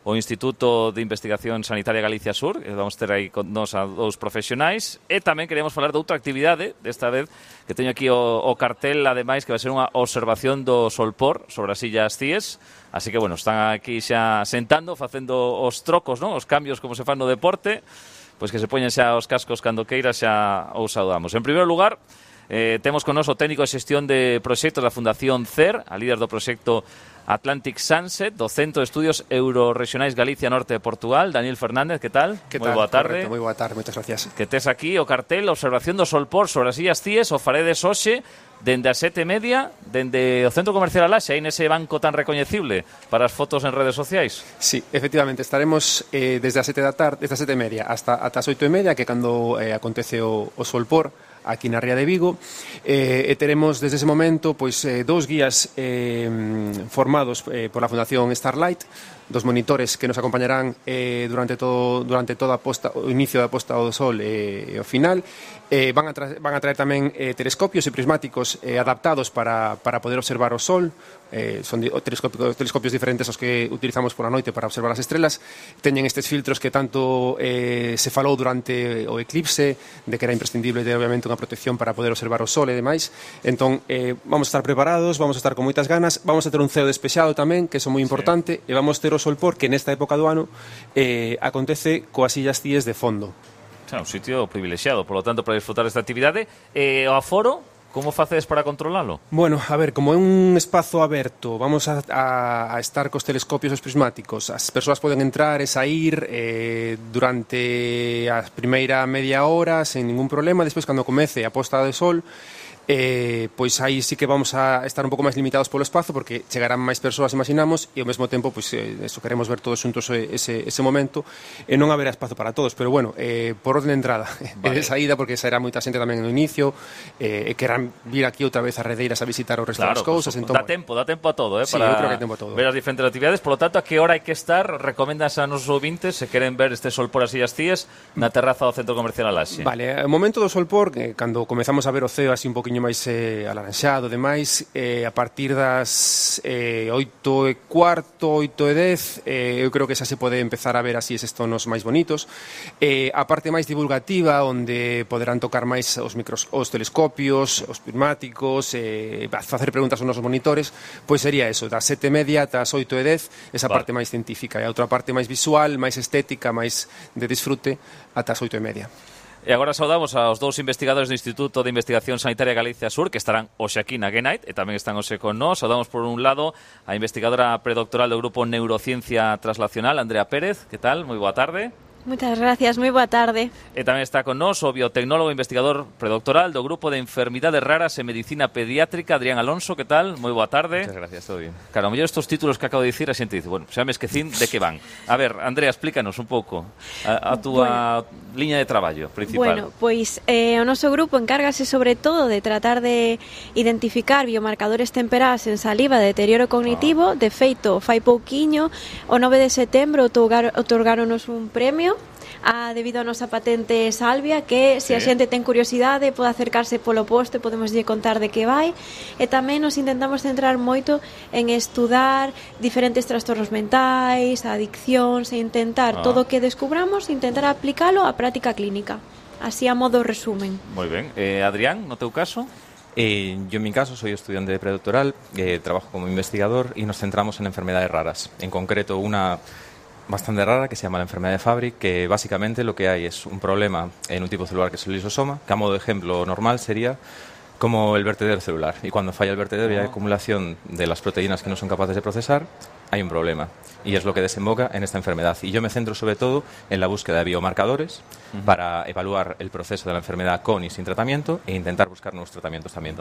o Instituto de Investigación Sanitaria Galicia Sur, que vamos ter aí con nos a dous profesionais, e tamén queríamos falar de outra actividade, desta vez, que teño aquí o cartel, ademais, que vai ser unha observación do solpor sobre as Illas Cíes. Así que, bueno, están aquí xa sentando, facendo os trocos, non? Os cambios como se fan no deporte, pois que se poñen xa os cascos cando queira, xa os saudamos. En primeiro lugar, temos con nos o técnico de xestión de proxectos da Fundación CER, a líder do proxecto Atlantic Sunset, do Centro de Estudios Eurorregionais Galicia Norte de Portugal, Daniel Fernández, que tal? Que moi tal? boa tarde. Moi boa tarde, moitas gracias. Que tes aquí o cartel, observación do solpor sobre as Illas Cíes, o faredes hoxe, dende as 7:30, dende o Centro Comercial Alaxe, aí nese banco tan recoñecible para as fotos en redes sociais. Sí, efectivamente, estaremos desde as 7 da tarde, desde as 7:30 ata as 8:30, que é cando acontece o solpor aquí na Ría de Vigo, e teremos desde ese momento pois dous guías formados por a Fundación Starlight, dos monitores que nos acompañarán durante toda o inicio da posta do sol e o final. Van a traer tamén telescopios e prismáticos adaptados para poder observar o sol. Son telescopios diferentes aos que utilizamos pola noite para observar as estrelas. Teñen estes filtros que tanto se falou durante o eclipse, de que era imprescindible ter obviamente unha protección para poder observar o sol e demais. Entón, vamos a estar preparados, vamos a estar con moitas ganas, vamos a ter un ceo despexado tamén, que é moi importante, e vamos ter o solpor que nesta época do ano acontece coas Illas Cíes de fondo. Un sitio privilexiado, por lo tanto, para disfrutar desta actividade. O aforo, como facedes para controlalo? Bueno, a ver, como é un espazo aberto, vamos a estar cos telescopios e os prismáticos. As persoas poden entrar e sair durante a primeira media hora sen ningún problema. Despois, cando comece a posta de sol, pois aí sí que vamos a estar un pouco máis limitados polo espazo, porque chegarán máis persoas, imaginamos, e ao mesmo tempo pois eso, queremos ver todos xuntos ese momento, e non haberá espazo para todos, pero bueno, por orden de entrada e de saída, porque sairá moita xente tamén no inicio, e querrán vir aquí outra vez a Redeiras a visitar o resto das cousas. Entón, dá tempo a todo, sí, para eu creo que tempo a todo. Ver as diferentes actividades. Por lo tanto, a que hora hai que estar? Recomendas a nosos ouvintes, se queren ver este solpor as Illas Cíes, na terraza do Centro Comercial Alaxe. Vale, o momento do solpor, cando comezamos a ver o ceo así un poquinho máis alaranxado, demais, a partir das 8:15, 8:10, eu creo que xa se pode empezar a ver así eses tonos máis bonitos. A parte máis divulgativa, onde poderán tocar máis os telescopios, os prismáticos, facer preguntas aos nosos monitores, pois sería eso, das 7:30 ata as 8:10, esa parte máis científica, e a outra parte máis visual, máis estética, máis de disfrute, ata as 8:30. E agora saudamos aos dous investigadores do Instituto de Investigación Sanitaria Galicia Sur, que estarán hoxe aquí na Genite, e tamén están hoxe con nós. Saudamos por un lado a investigadora predoctoral do Grupo Neurociencia Translacional, Andrea Pérez. Que tal? Moi boa tarde. Muchas gracias, moi boa tarde. E tamén está con nós o biotecnólogo e investigador predoctoral do Grupo de Enfermidades Raras e Medicina Pediátrica, Adrián Alonso. Que tal? Moi boa tarde. Muchas gracias, todo bien. Claro, a mellor estos títulos que acabo de dicir, a xente dice, bueno, xa me esquecín de que van. A ver, Andrea, explícanos un pouco a túa liña de traballo principal. Bueno, pois o noso grupo encárgase sobre todo de tratar de identificar biomarcadores temperás en saliva de deterioro cognitivo. De feito, fai pouquiño, o 9 de setembro outorgaronos un premio debido a nosa patente Salvia, que se a xente ten curiosidade pode acercarse polo posto e podemos lle contar de que vai. E tamén nos intentamos centrar moito en estudar diferentes trastornos mentais, adiccións, e intentar todo o que descubramos, intentar aplicalo á práctica clínica, así a modo resumen. Moi ben. Adrián, no teu caso? Yo en mi caso soy estudiante de predoctoral, trabajo como investigador y nos centramos en enfermedades raras, en concreto una bastante rara que se llama la enfermedad de Fabry, que básicamente lo que hay es un problema en un tipo celular que es el lisosoma, que a modo de ejemplo normal sería como el vertedero celular, y cuando falla el vertedero y hay acumulación de las proteínas que no son capaces de procesar, hay un problema, y es lo que desemboca en esta enfermedad. Y yo me centro sobre todo en la búsqueda de biomarcadores para evaluar el proceso de la enfermedad con y sin tratamiento e intentar buscar nuevos tratamientos también.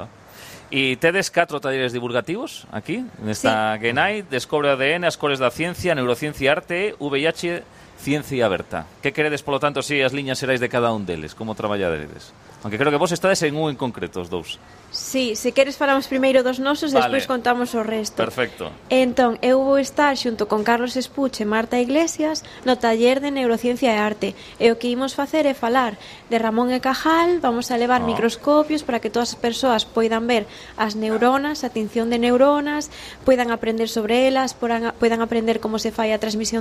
E tedes 4 talleres divulgativos aquí, nesta Genite, Descobre ADN, as cores da ciencia, neurociencia e arte, VIH, ciencia aberta. Que queredes, polo tanto, si as liñas xerais de cada un deles? Como traballadedes? Aunque creo que vos estades en un en concreto, os dous. Sí, se queres falamos primeiro dos nosos, despois contamos o resto. Perfecto. Entón, eu vou estar xunto con Carlos Espuche e Marta Iglesias no taller de neurociencia e arte. E o que imos facer é falar de Ramón e Cajal, vamos a levar microscopios para que todas as persoas poidan ver as neuronas, a tinción de neuronas, poidan aprender sobre elas, poidan aprender como se fai a transmisión